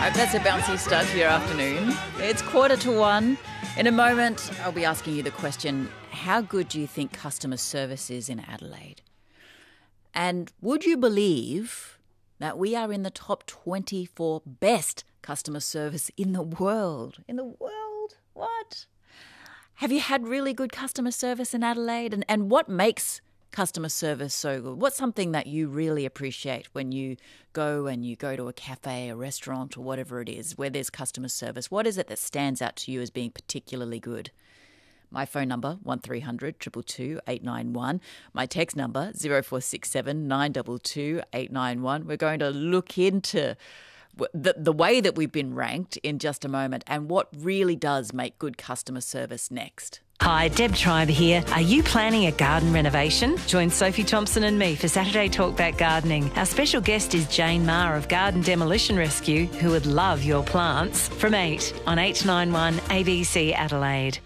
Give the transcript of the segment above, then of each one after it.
Hope that's a bouncy start to your afternoon. It's 1:45. In a moment, I'll be asking you the question, how good do you think customer service is in Adelaide? And would you believe that we are in the top 24 best customer service in the world? In the world? What? Have you had really good customer service in Adelaide? And what makes customer service so good? What's something that you really appreciate when you go to a cafe, a restaurant or whatever it is where there's customer service? What is it that stands out to you as being particularly good? My phone number, 1300 222 891. My text number, 0467 922 891. We're going to look into the way that we've been ranked in just a moment and what really does make good customer service next. Hi, Deb Tribe here. Are you planning a garden renovation? Join Sophie Thompson and me for Saturday Talkback Gardening. Our special guest is Jane Marr of Garden Demolition Rescue, who would love your plants, from 8 on 891 ABC Adelaide.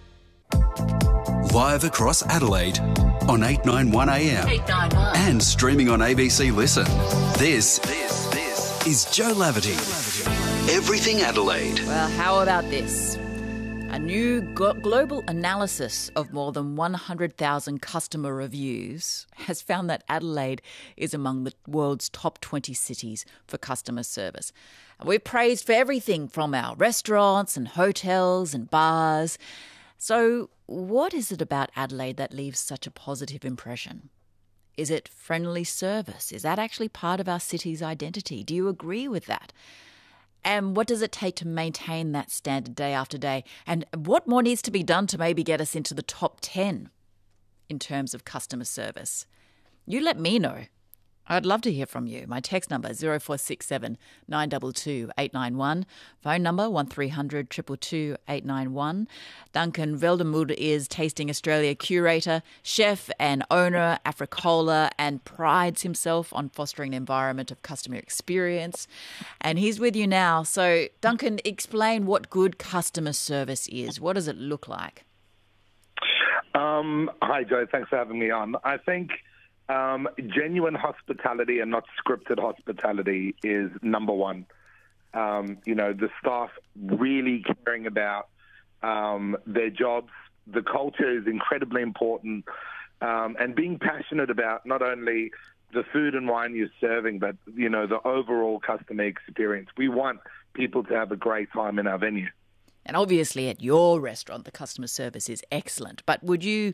Live across Adelaide on 891 AM 891. and streaming on ABC Listen. This is Joe Laverty. Everything Adelaide. Well, how about this? A new global analysis of more than 100,000 customer reviews has found that Adelaide is among the world's top 20 cities for customer service. We're praised for everything from our restaurants and hotels and bars. So what is it about Adelaide that leaves such a positive impression? Is it friendly service? Is that actually part of our city's identity? Do you agree with that? And what does it take to maintain that standard day after day? And what more needs to be done to maybe get us into the top 10 in terms of customer service? You let me know. I'd love to hear from you. My text number, 0467 922 891. Phone number, 1300 222 891. Duncan Veldemood is Tasting Australia curator, chef and owner, Africola, and prides himself on fostering an environment of customer experience. And he's with you now. So, Duncan, explain what good customer service is. What does it look like? Hi, Joe. Thanks for having me on. I think genuine hospitality and not scripted hospitality is number one. The staff really caring about their jobs. The culture is incredibly important, and being passionate about not only the food and wine you're serving, but, the overall customer experience. We want people to have a great time in our venue. And obviously at your restaurant, the customer service is excellent. But would you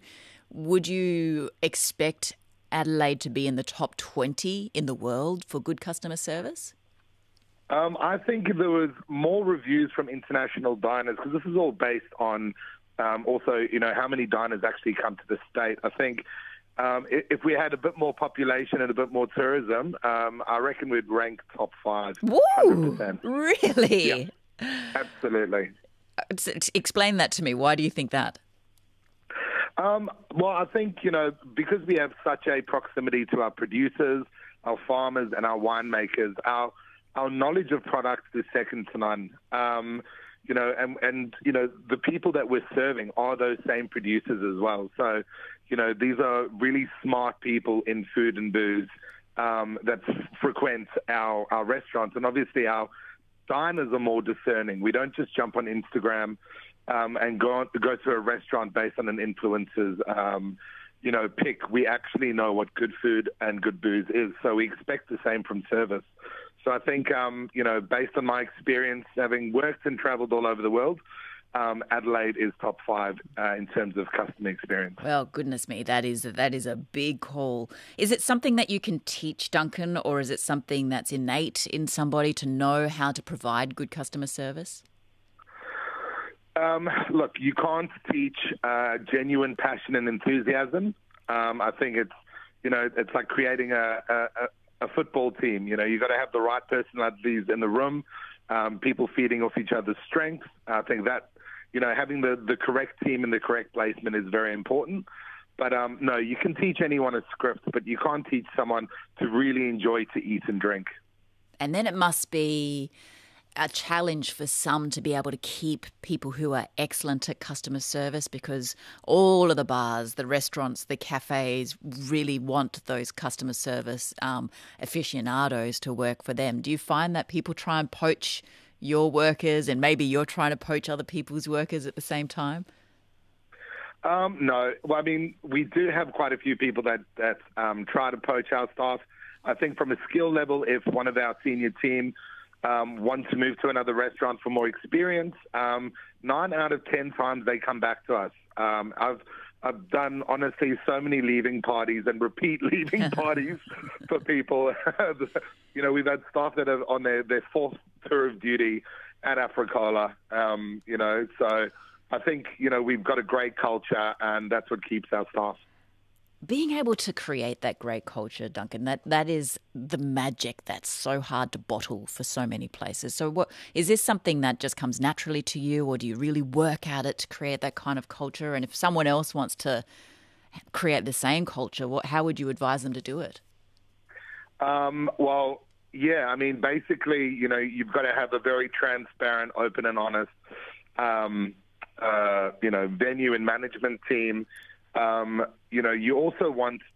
expect Adelaide to be in the top 20 in the world for good customer service? I think if there was more reviews from international diners, because this is all based on also, how many diners actually come to the state. I think if we had a bit more population and a bit more tourism, I reckon we'd rank top 5. Woo! 100%. Really? Yeah, absolutely. Explain that to me. Why do you think that? Well, I think, because we have such a proximity to our producers, our farmers and our winemakers, our knowledge of products is second to none. The people that we're serving are those same producers as well. So, these are really smart people in food and booze that frequent our restaurants. And obviously our diners are more discerning. We don't just jump on Instagram and go to a restaurant based on an influencer's, pick. We actually know what good food and good booze is, so we expect the same from service. So I think, based on my experience, having worked and travelled all over the world, Adelaide is top 5 in terms of customer experience. Well, goodness me, that is a big call. Is it something that you can teach, Duncan, or is it something that's innate in somebody to know how to provide good customer service? Look, you can't teach genuine passion and enthusiasm. I think it's like creating a football team. You've got to have the right personalities in the room, people feeding off each other's strengths. I think that, having the correct team and the correct placement is very important. But no, you can teach anyone a script, but you can't teach someone to really enjoy to eat and drink. And then it must be a challenge for some to be able to keep people who are excellent at customer service, because all of the bars, the restaurants, the cafes really want those customer service aficionados to work for them. Do you find that people try and poach your workers and maybe you're trying to poach other people's workers at the same time? No. Well, I mean, we do have quite a few people that try to poach our staff. I think from a skill level, if one of our senior team want to move to another restaurant for more experience, 9 out of 10 times they come back to us. I've done, honestly, so many leaving parties and repeat leaving parties for people. You know, we've had staff that are on their fourth tour of duty at Africola, you know, so I think, you know, we've got a great culture and that's what keeps our staff. Being able to create that great culture, Duncan, that is the magic that's so hard to bottle for so many places. So what is this something that just comes naturally to you, or do you really work at it to create that kind of culture? And if someone else wants to create the same culture, how would you advise them to do it? Well, yeah, I mean, basically, you know, you've got to have a very transparent, open and honest, you know, venue and management team. You know, you also want